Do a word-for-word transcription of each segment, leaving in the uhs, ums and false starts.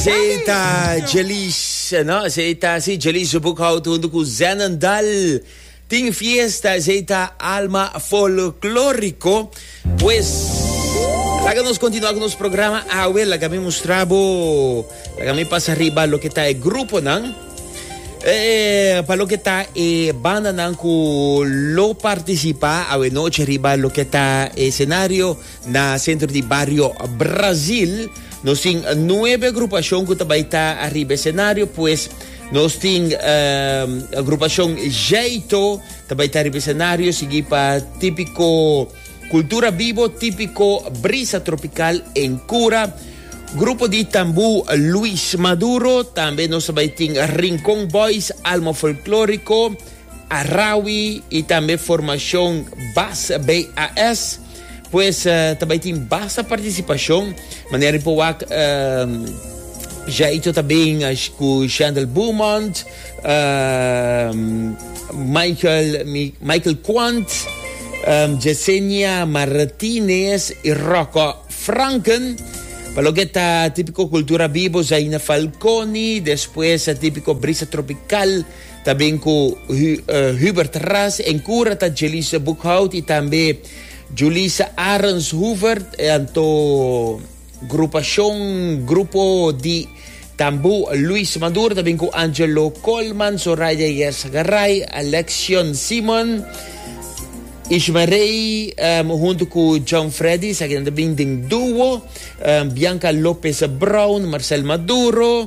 Zeta Jelis, no? Zeta, sí, Jelis Boekhout junto con Zenendal. Ting fiesta, Zeta Alma Folclórico. Pues, háganos continuar con nuestro programa. Ah, well, la que me mostraba, la que me pasa arriba lo que está el grupo, ¿no? Eh, para lo que está eh, banda nanku lo participa a noche arriba lo que está escenario na centro de barrio Brasil nos tin nueve agrupación que está arriba escenario pues nos tin uh, agrupación Jeito está arriba escenario sigue para típico cultura vivo típico brisa tropical en cura. Grupo de Tambú Luis Maduro, también nos va a Rincón Boys, Alma Folclórico, Arraui y también formación Bas B A S. Pues uh, también tiene basta participación. Manera por uh, já hizo también con Chandel Beaumont, uh, Michael, Michael Quant, um, Yesenia Martínez y Rocco Franken. Para lo que está típico cultura vivo, Zaina Falconi, después típico brisa tropical, también con uh, Hubert Ras, en cura está Jelisa Boekhout y también Julissa Arens Hoover, anto agrupación, grupo de Tambú Luis Maduro, también con Angelo Coleman, Soraya Yasgaray, Alexion Simon, Ishmarey, um, junto con John Freddy, aquí también en dúo, um, Bianca López Brown, Marcel Maduro,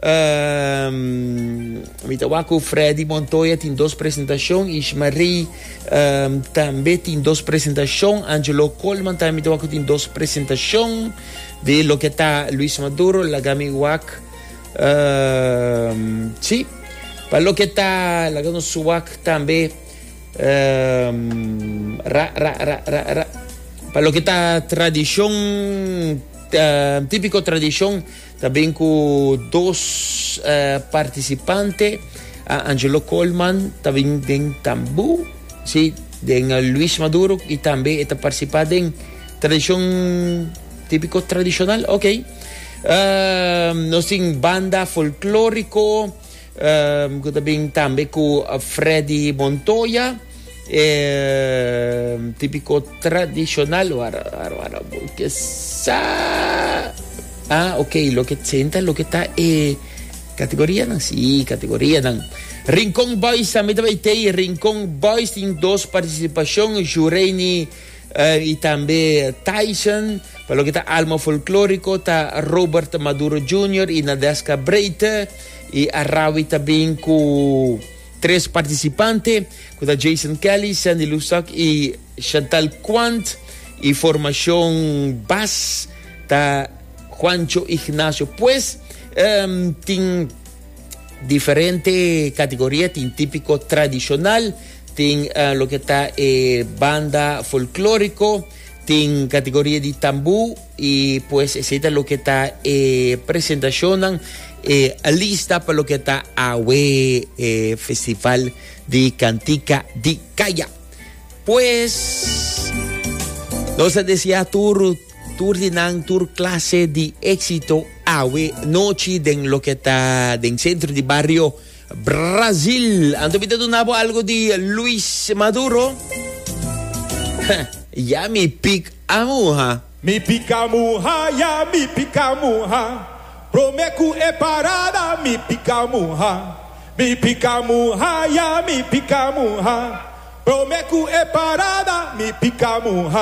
um, Mitawaku Freddy Montoya tiene dos presentaciones, Ishmarey um, también tiene dos presentaciones, Angelo Coleman también Mitawaku tiene dos presentaciones, de lo que está Luis Maduro, la Gami Wak, um, sí, para lo que está la Gami Suwak también. Um, ra, ra, ra, ra, ra. Para lo que está tradición uh, típico tradición también con dos uh, participantes uh, Angelo Coleman también de Tambú sí, de uh, Luis Maduro y también está participando en tradición típico tradicional ok uh, nos tiene banda folclórico Um, también, también con Freddy Montoya eh, típico tradicional que ah ok lo que sienta lo que está eh, categoría ¿no? Sí categoría ¿no? Rincón Boys también y Rincón Boys tiene dos participaciones Jureini uh, y también Tyson para lo que está Alma Folclórico está Robert Maduro junior y Nadeska Breite y Arraui también con tres participantes, con Jason Kelly, Sandy Lusac y Chantal Quant, y formación Bass, está Juancho Ignacio. Pues, um, tiene diferentes categorías, tiene típico tradicional, tiene uh, lo que está eh, banda folclórico, tiene categoría de tambú, y pues, esa es lo que está eh, presentación. Eh, lista para lo que está a eh, Festival de Cantica de Calla. Pues nos decía tour tour de tour clase de éxito a noche de lo que está en centro de barrio Brasil. ¿Han visto algo de Luis Maduro? Ya mi pic amuja. Mi pica muja, ya mi pica muja. Promeco é parada, mi pica muja. Mi pica muja, ya mi pica muja. Promeco é parada, mi pica muja.